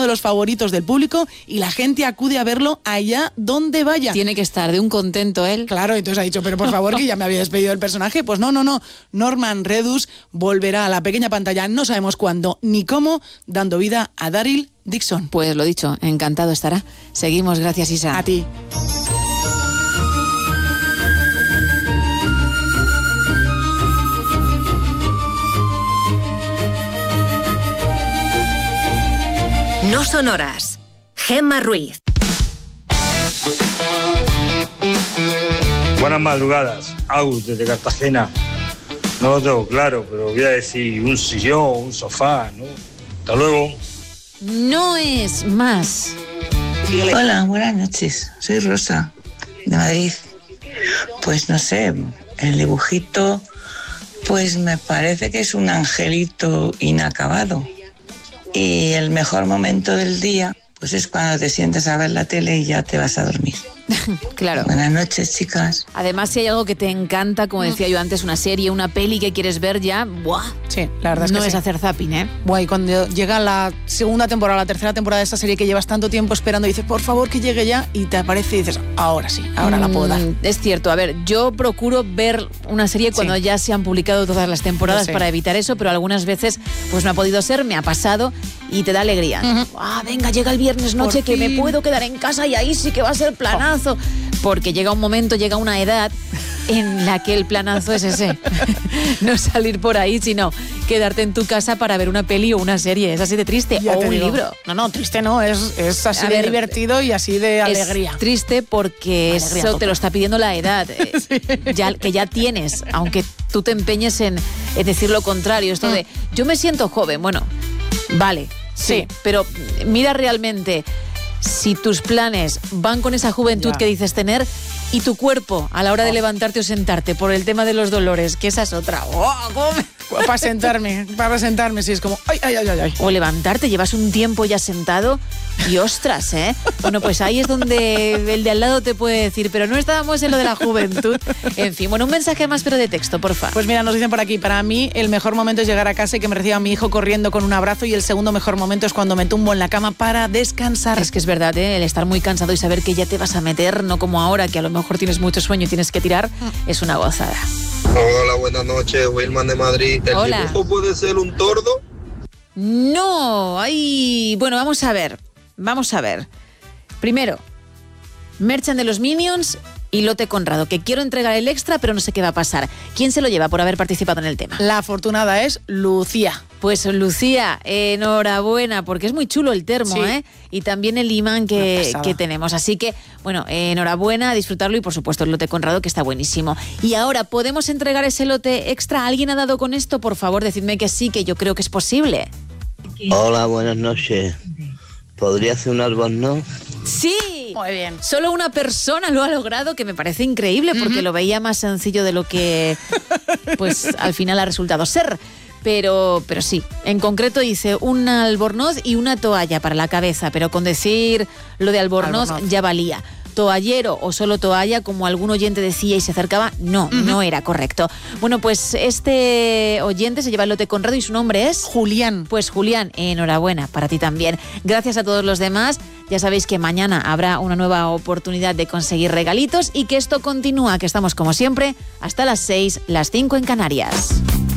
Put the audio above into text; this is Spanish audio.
los favoritos del público y la gente acude a verlo allá donde vaya. Tiene que estar de un contento él. Claro, entonces ha dicho, pero por favor, que ya me había despedido del personaje. Pues no. Norman Reedus volverá a la pequeña pantalla, no sabemos cuándo ni cómo, dando vida a Daryl Dixon. Pues lo dicho, encantado estará. Seguimos, gracias, Isa. A ti. No son horas. Gemma Ruiz. Buenas madrugadas. Agus, desde Cartagena. No lo tengo claro, pero voy a decir un sillón, un sofá, ¿no? Hasta luego. No es más. Hola, buenas noches. Soy Rosa, de Madrid. Pues no sé, el dibujito, pues me parece que es un angelito inacabado. Y el mejor momento del día, pues es cuando te sientas a ver la tele y ya te vas a dormir. Claro. Buenas noches, chicas. Además, si hay algo que te encanta, como decía yo antes, una serie, una peli que quieres ver ya, ¡buah! Sí, la verdad es que no sí. es hacer zapping, ¿eh? Buah, y cuando llega la segunda temporada, la tercera temporada de esta serie que llevas tanto tiempo esperando y dices, por favor que llegue ya, y te aparece y dices, ahora sí, ahora la puedo dar. Es cierto, a ver, yo procuro ver una serie cuando ya se han publicado todas las temporadas para evitar eso, pero algunas veces pues no ha podido ser, me ha pasado y te da alegría. Venga, llega el viernes noche que me puedo quedar en casa y ahí sí que va a ser planazo. Porque llega un momento, llega una edad en la que el planazo es ese. No salir por ahí, sino quedarte en tu casa para ver una peli o una serie. Es así de triste. Ya o un digo. libro. No, triste no, es así de divertido y así de alegría. Es triste porque Alegría eso tope. te lo está pidiendo la edad, que ya tienes, aunque tú te empeñes en decir lo contrario. Esto de, yo me siento joven, bueno, vale, sí, pero mira realmente si tus planes van con esa juventud que dices tener y tu cuerpo a la hora de levantarte o sentarte por el tema de los dolores, que esa es otra. Para sentarme, sí, es como, ay. O levantarte, llevas un tiempo ya sentado y ostras, ¿eh? Bueno, pues ahí es donde el de al lado te puede decir, pero no estábamos en lo de la juventud. En fin, bueno, un mensaje más, pero de texto, porfa. Pues mira, nos dicen por aquí, para mí el mejor momento es llegar a casa y que me reciba mi hijo corriendo con un abrazo, y el segundo mejor momento es cuando me tumbo en la cama para descansar. Es que es verdad, ¿eh? El estar muy cansado y saber que ya te vas a meter, no como ahora, que a lo mejor tienes mucho sueño y tienes que tirar, es una gozada. Hola, buenas noches, Wilman de Madrid. ¿El Hola. dibujo puede ser un tordo? No, bueno, vamos a ver. Primero, Merchan de los Minions y Lote Conrado, que quiero entregar el extra, pero no sé qué va a pasar. ¿Quién se lo lleva por haber participado en el tema? La afortunada es Lucía. Pues Lucía, enhorabuena, porque es muy chulo el termo, ¿eh? Y también el imán que tenemos. Así que, bueno, enhorabuena, a disfrutarlo y por supuesto el Lote Conrado, que está buenísimo. Y ahora, ¿podemos entregar ese lote extra? ¿Alguien ha dado con esto? Por favor, decidme que sí, que yo creo que es posible. Hola, buenas noches. ¿Podría hacer un albornoz? ¡Sí! Muy bien. Solo una persona lo ha logrado, que me parece increíble, porque lo veía más sencillo de lo que pues al final ha resultado ser. Pero sí, en concreto hice un albornoz y una toalla para la cabeza, pero con decir lo de albornoz ya valía. Toallero o solo toalla, como algún oyente decía y se acercaba, no era correcto. Bueno, pues este oyente se lleva el Lote Conrado y su nombre es Julián. Pues Julián, enhorabuena para ti también. Gracias a todos los demás. Ya sabéis que mañana habrá una nueva oportunidad de conseguir regalitos y que esto continúa, que estamos como siempre hasta las 6, las 5 en Canarias.